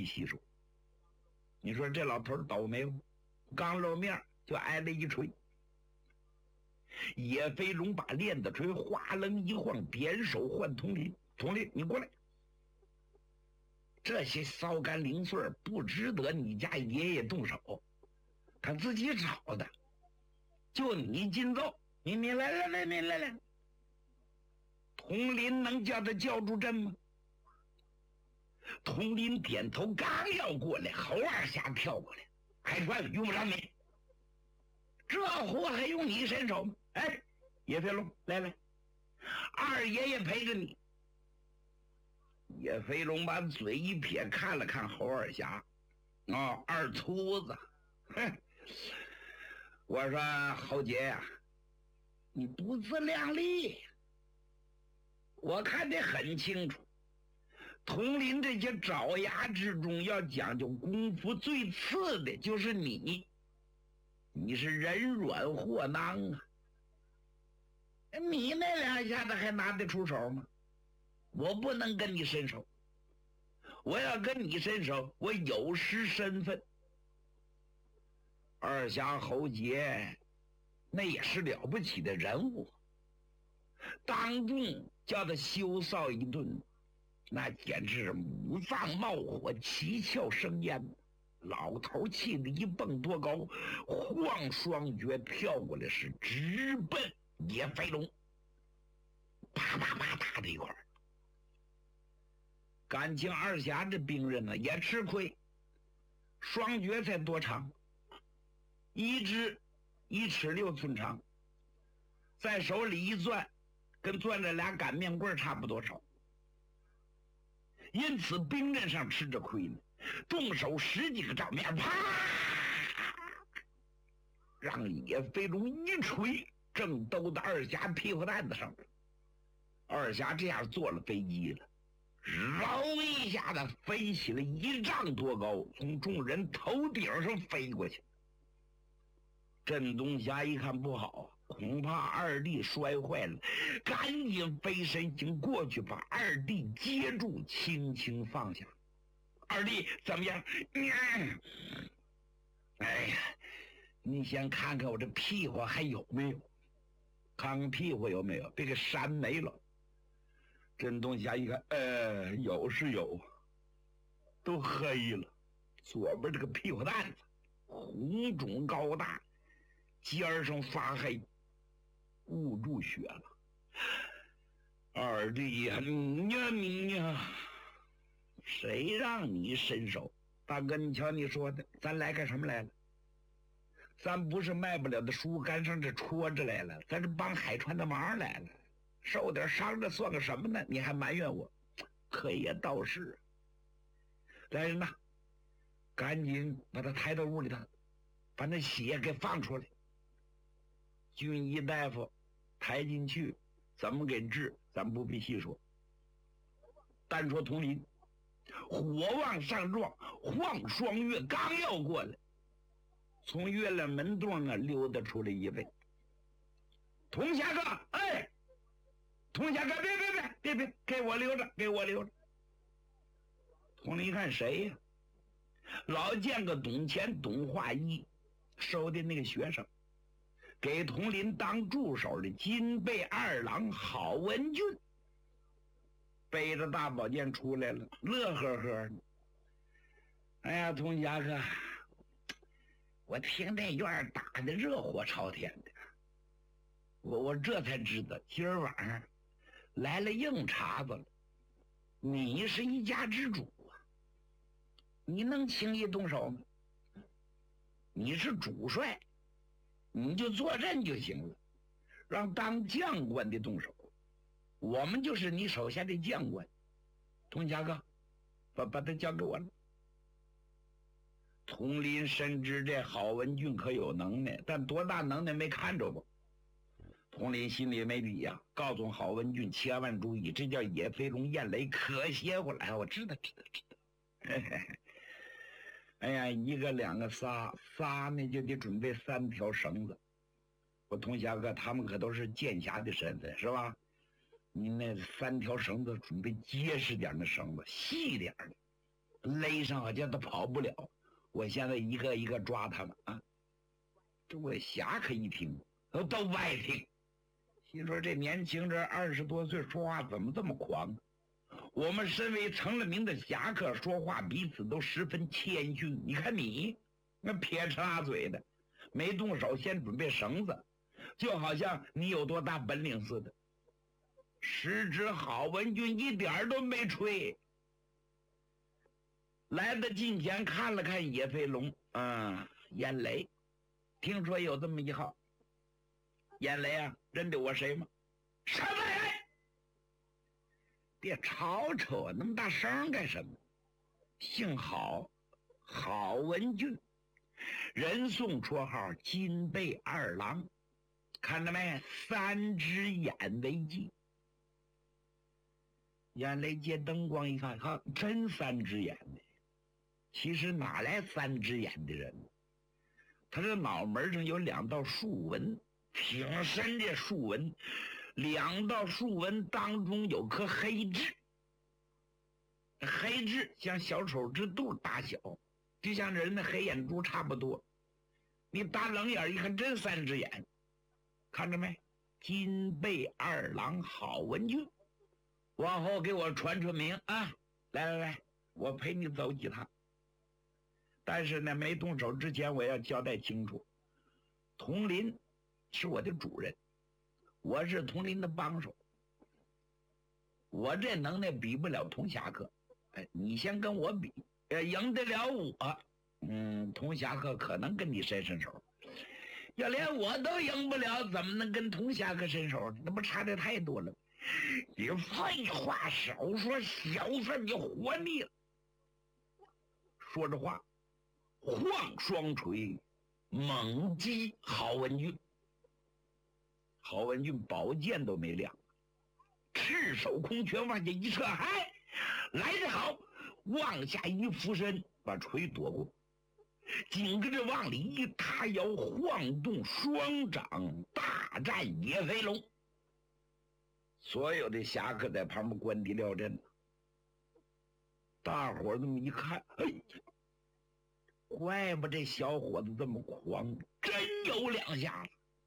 必细说。你说这老头倒霉不？刚露面就挨了一锤。叶飞龙把链子锤哗楞一晃，点手唤佟林：“佟林，你过来！这些骚干零碎不值得你家爷爷动手，他自己找的。就你今奏，你来。佟林能叫他叫住阵吗？”佟林点头，刚要过来，侯二侠跳过来：“海川，用不着你，这货还用你伸手吗？哎，叶飞龙，来，二爷爷陪着你。”叶飞龙把嘴一撇，看了看侯二侠：“哦，二秃子，哼，我说侯杰呀，你不自量力，我看得很清楚。佟林这些爪牙之中，要讲究功夫最次的就是你是人软货囊啊！你那两下子还拿得出手吗？我不能跟你伸手，我要跟你伸手，我有失身份。”二侠侯杰那也是了不起的人物，当众叫他羞臊一顿，那简直是五脏冒火，七窍生烟。老头气得一蹦多高，晃双脚跳过来，是直奔叶飞龙，啪打的一块儿。感情二侠这兵刃呢也吃亏，双脚才多长，一只1尺6寸长，在手里一攥，跟攥着俩擀面棍差不多少。因此兵刃上吃着亏呢，动手10几个照面，啪，让叶飞龙一锤正兜到二侠屁股蛋子上。二侠这样坐了飞机了，绕一下子飞起了1丈多高，从众人头顶上飞过去。镇东侠一看不好，恐怕二弟摔坏了，赶紧飞身行过去，把二弟接住，轻轻放下。二弟怎么样？哎呀，你先看看我这屁股还有没有，看看屁股有没有，别给扇没了。镇东侠一看，有是有，都黑了，左边这个屁股蛋子红肿高大，尖上发黑，捂住血了。二弟呀，你呀，谁让你伸手？大哥，你瞧你说的，咱来干什么来了？咱不是卖不了的书干上这戳着来了，咱是帮海川的忙来了，受点伤这算个什么呢？你还埋怨我？可也倒是。来人呐，赶紧把他抬到屋里头，把那血给放出来。军医大夫抬进去，怎么给治咱不必细说，单说佟林火往上撞，晃双月刚要过来，从月亮门洞啊溜达出来一位。佟侠哥，哎，佟侠哥，别，给我留着。佟林一看谁呀？老见个董乾、董化一收的那个学生，给佟林当助手的金背二郎郝文俊，背着大宝剑出来了，乐呵呵的。哎呀，佟侠哥，我听这院打的热火朝天的，我这才知道今儿晚上来了硬茬子了。你是一家之主啊，你能轻易动手吗？你是主帅，你就坐镇就行了，让当将官的动手，我们就是你手下的将官。佟侠哥，把他交给我了。佟林深知这郝文俊可有能耐，但多大能耐没看着过。佟林心里没底呀，告诉郝文俊千万注意，这叫野飞龙燕雷，可邪乎了。我知道。嘿嘿嘿。哎呀，一个两个仨呢就得准备3条绳子。我佟侠哥他们可都是剑侠的身份，是吧？你那3条绳子准备结实点的绳子，细点的， 勒上好像他跑不了。我现在一个一个抓他们啊！这我侠客一听都不爱听，心说这年轻人20多岁说话怎么这么狂？我们身为成了名的侠客，说话彼此都十分谦逊。你看你那撇着拉嘴的，没动手先准备绳子，就好像你有多大本领似的。时值郝文俊一点都没吹，来到近前看了看野飞龙，燕雷，听说有这么一号。燕雷啊，认得我谁吗？什么人？别吵吵啊，那么大声干什么？姓郝，郝文俊，人送绰号金背二郎。看着没？3只眼为记。燕雷借灯光一看，哈，真3只眼呢。其实哪来3只眼的人？他这脑门上有2道竖纹，挺深的竖纹，2道竖纹当中有颗黑痣，黑痣像小手指肚大小，就像人的黑眼珠差不多。你大冷眼一看，真3只眼，看着没？金背二郎郝文俊，往后给我传名啊！来，我陪你走几趟。但是呢，没动手之前，我要交代清楚，佟林是我的主人，我是佟林的帮手，我这能耐比不了佟侠客。你先跟我比，赢得了我，佟侠客可能跟你伸手，要连我都赢不了，怎么能跟佟侠客伸手？那不差的太多了。你废话少说，小子你活腻了。说着话，晃双锤猛击郝文俊。郝文俊宝剑都没亮，赤手空拳往下一撤，来得好，往下一俯身，把锤躲过，紧跟着往里一塌腰，晃动双掌，大战野飞龙。所有的侠客在旁边观敌料阵，大伙儿这么一看，怪不这小伙子这么狂，真有2下子。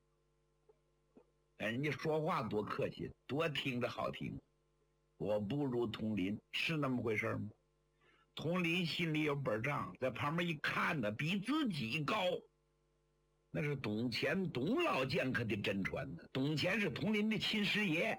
人家说话多客气，多听着好听。我不如佟林，是那么回事吗？佟林心里有本账，在旁边一看呢，比自己高。那是董乾董老剑客的真传呢。董乾是佟林的亲师爷。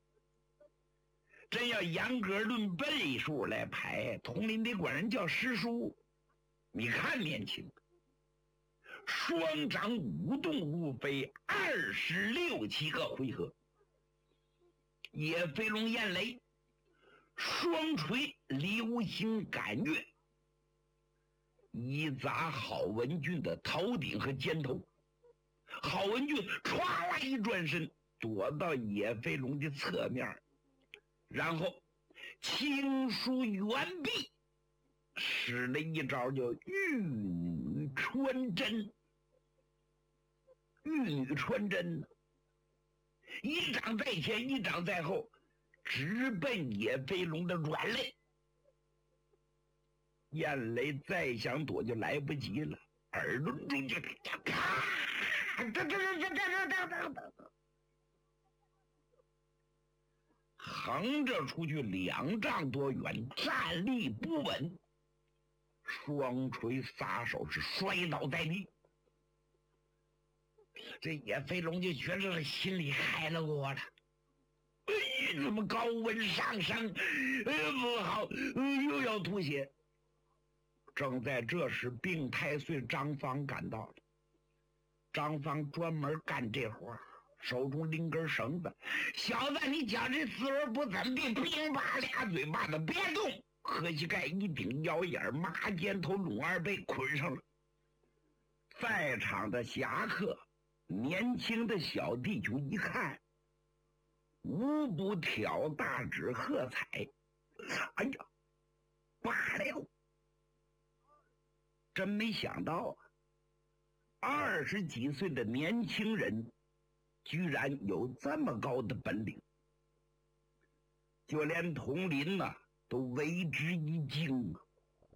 真要严格论辈数来排，佟林得管人叫师叔。你看年轻，双掌舞动无非26、7个回合。野飞龙燕雷双锤流星赶月，一砸郝文俊的头顶和肩头。郝文俊唰啦一转身，躲到野飞龙的侧面，然后轻舒圆臂，使了一招叫玉女穿针。玉女穿针，一掌在前，一掌在后，直奔野飞龙的软肋。燕雷再想躲就来不及了，耳朵中就咔，横着出去2丈多远，站立不稳，双锤撒手是摔倒在地。这野飞龙就觉着心里开了锅了，怎么高温上升？不好，又要吐血。正在这时，病太岁张方赶到了。张方专门干这活，手中拎根绳子。小子，你觉这滋味不怎么地？乒啪俩嘴巴子，别动！喝膝盖一顶腰眼，麻肩头拢2背捆上了。在场的侠客，年轻的小弟兄一看，无不挑大指喝彩。哎呀，罢了！真没想到啊，20几岁的年轻人居然有这么高的本领，就连佟林都为之一惊啊！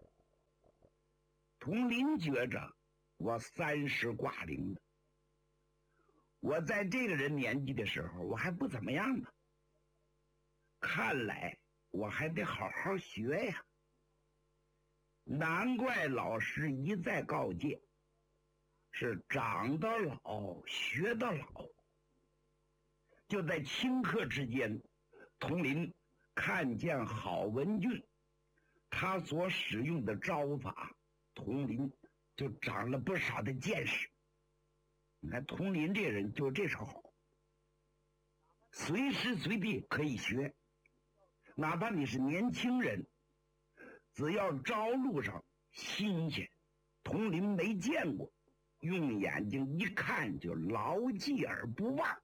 统领觉着我30挂零了，我在这个人年纪的时候我还不怎么样呢，看来我还得好好学呀。难怪老师一再告诫，是长得老学得老。就在顷刻之间，统领看见郝文俊他所使用的招法，统领就长了不少的见识。你看统领这人就这手好，随时随地可以学，哪怕你是年轻人，只要招路上新鲜，统领没见过，用眼睛一看就牢记而不忘。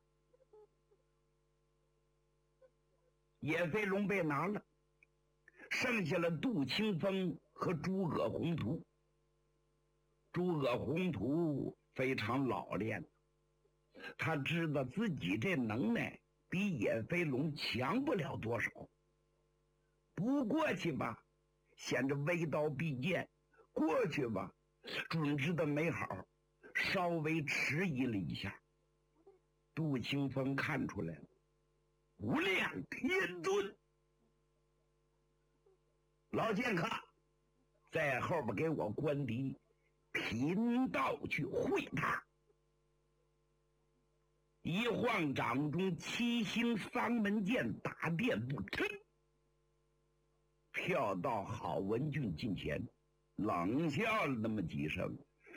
野飞龙被拿了，剩下了杜清风和诸葛宏图。诸葛宏图非常老练，他知道自己这能耐比野飞龙强不了多少，不过去吧显着微刀必剑，过去吧准知道没好，稍微迟疑了一下。杜清风看出来了，无量天尊，老剑客在后边给我关敌，贫道去会他。一晃掌中七星丧门剑打电不嗔，跳到郝文俊近前，冷笑了那么几声，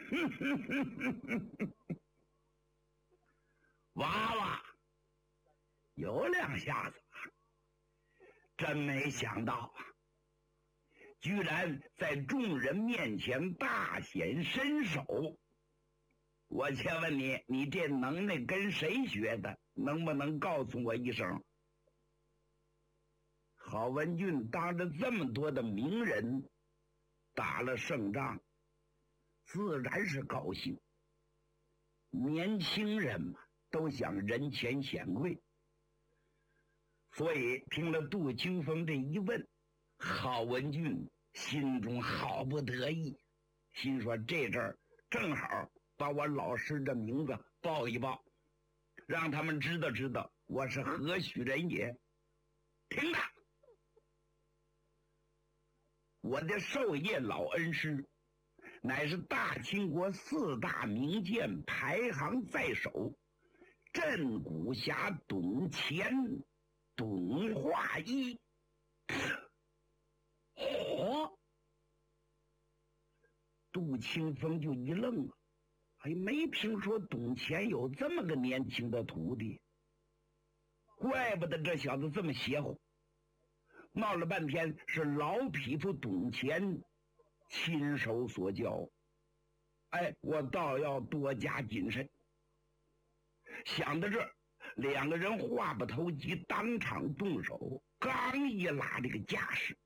娃娃有两下子，真没想到啊，居然在众人面前大显身手。我且问你，你这能耐跟谁学的？能不能告诉我一声？郝文俊当着这么多的名人打了胜仗，自然是高兴。年轻人嘛，都想人前显贵，所以听了杜清风这一问，郝文俊心中好不得意，心说这阵儿正好把我老师的名字报一报，让他们知道知道我是何许人也。听着，我的授业老恩师乃是大清国4大名剑排行在首，镇古侠董乾、董化一。杜清风就一愣啊，还没听说董乾有这么个年轻的徒弟，怪不得这小子这么邪乎。闹了半天是老匹夫董乾亲手所教，哎，我倒要多加谨慎。想到这儿，两个人话不投机，当场动手。刚一拉这个架势，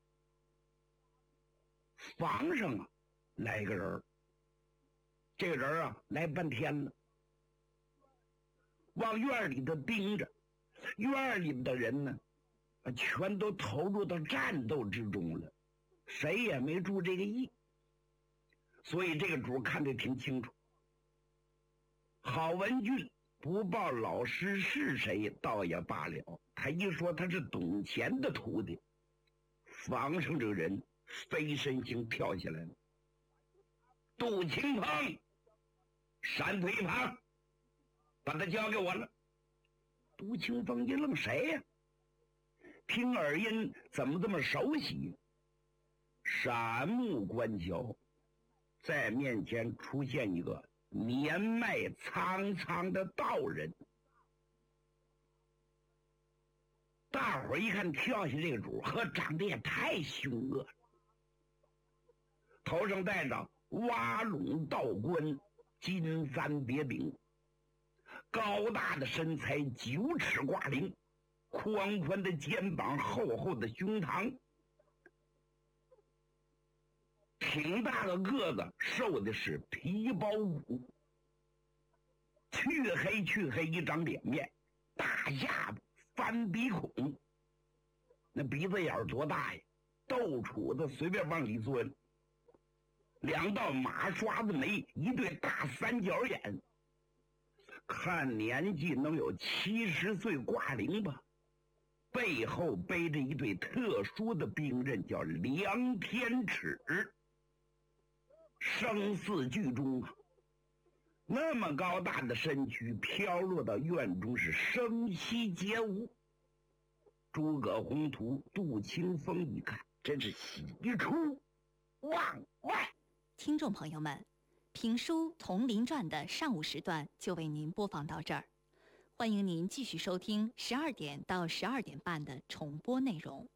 房上啊来个人，这个人啊来半天了，往院里头盯着。院里的人呢全都投入到战斗之中了，谁也没注这个意，所以这个主看得挺清楚。郝文俊不报老师是谁倒也罢了，他一说他是董乾的徒弟，房上这个人飞身型跳起来了。杜清风，闪退一旁，把他交给我了。杜清风一愣，谁呀？听耳音怎么这么熟悉？闪目观瞧，在面前出现一个年迈苍苍的道人。大伙儿一看跳下这个主，呵，长得也太凶恶了，头上戴着挖拢道冠，金簪别柄，高大的身材9尺挂零，宽宽的肩膀，厚厚的胸膛，挺大个个子，瘦的是皮包骨，黢黑一张脸面，大下巴，翻鼻孔，那鼻子眼多大呀，豆杵子随便往里钻， 2道马刷子眉，一对大三角眼，看年纪能有70岁挂零吧。背后背着一对特殊的兵刃，叫量天尺，声似巨钟啊！那么高大的身躯飘落到院中，是声息皆无。诸葛宏图、杜清风一看，真是喜出望外。 听众朋友们，评书《铜陵传》的上午时段就为您播放到这儿，欢迎您继续收听12点到12点半的重播内容。